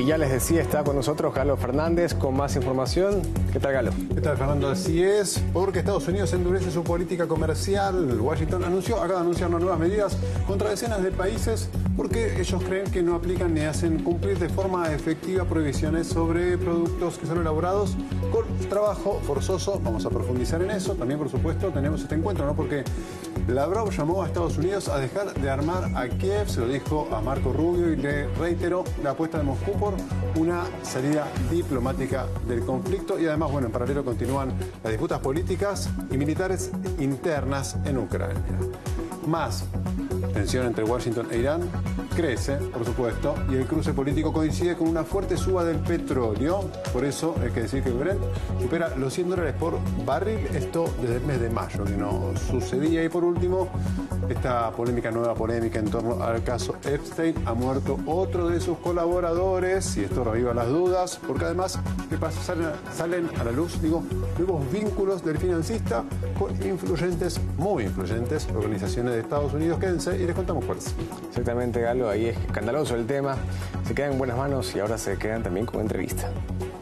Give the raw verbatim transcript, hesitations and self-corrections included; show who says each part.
Speaker 1: ya les decía, está con nosotros Galo Fernández con más información. ¿Qué tal, Galo?
Speaker 2: ¿Qué tal, Fernando? Así es, porque Estados Unidos endurece su política comercial. Washington anunció, acaba de anunciar unas nuevas medidas contra decenas de países porque ellos creen que no aplican ni hacen cumplir de forma efectiva prohibiciones sobre productos que son elaborados con trabajo forzoso. Vamos a profundizar en eso. También, por supuesto, tenemos este encuentro, ¿no? Porque Lavrov llamó a Estados Unidos a dejar de armar a Kiev, se lo dijo a Marco Rubio y le reiteró la apuesta de Moscú por una salida diplomática del conflicto. Y además, bueno, en paralelo continúan las disputas políticas y militares internas en Ucrania. Más tensión entre Washington e Irán crece, por supuesto, y el cruce político coincide con una fuerte suba del petróleo. Por eso hay que decir que el Brent supera los cien dólares por barril, esto desde el mes de mayo, que no sucedía. Y por último, esta polémica, nueva polémica en torno al caso Epstein. Ha muerto otro de sus colaboradores y esto reviva las dudas, porque además, ¿qué pasa? Salen, salen a la luz, digo, nuevos vínculos del financista con influyentes, muy influyentes, organizaciones de Estados Unidos. Quédense y les contamos cuáles.
Speaker 1: Exactamente, Galo, ahí es escandaloso el tema. Se quedan en buenas manos y ahora se quedan también con entrevista.